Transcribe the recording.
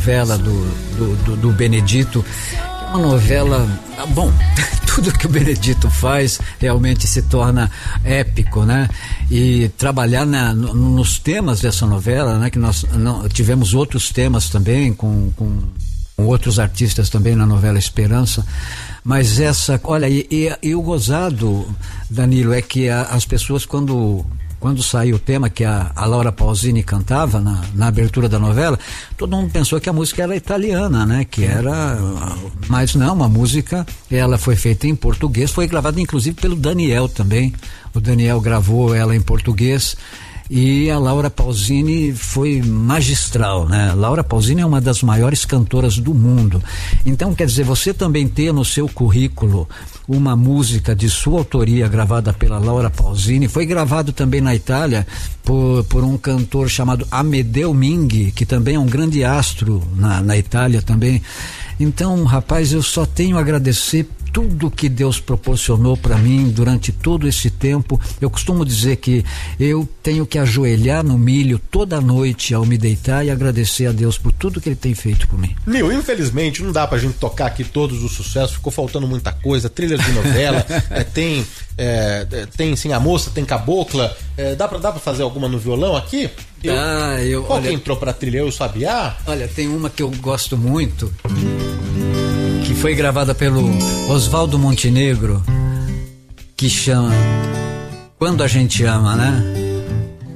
novela do Benedito, que é uma novela, bom, tudo que o Benedito faz realmente se torna épico, né? E trabalhar nos temas dessa novela, né? Que nós tivemos outros temas também com outros artistas também na novela Esperança, mas olha, e o gozado, Danilo, é que as pessoas quando saiu o tema que a Laura Pausini cantava na abertura da novela, todo mundo pensou que a música era italiana, né? Mas não, uma música, ela foi feita em português, foi gravada inclusive pelo Daniel também. O Daniel gravou ela em português. E a Laura Pausini foi magistral, né? Laura Pausini é uma das maiores cantoras do mundo. Então, quer dizer, você também ter no seu currículo uma música de sua autoria gravada pela Laura Pausini, foi gravado também na Itália por um cantor chamado Amedeo Minghi, que também é um grande astro na Itália também. Então, rapaz, eu só tenho a agradecer tudo que Deus proporcionou para mim durante todo esse tempo. Eu costumo dizer que eu tenho que ajoelhar no milho toda noite ao me deitar e agradecer a Deus por tudo que Ele tem feito por mim. Nil, infelizmente não dá pra gente tocar aqui todos os sucessos, ficou faltando muita coisa, trilhas de novela, tem Sim a Moça, tem Cabocla, dá pra fazer alguma no violão aqui? Qual que entrou pra trilha? Eu, o Sabiá? Olha, tem uma que eu gosto muito, que foi gravada pelo Oswaldo Montenegro, que chama Quando a Gente Ama, né?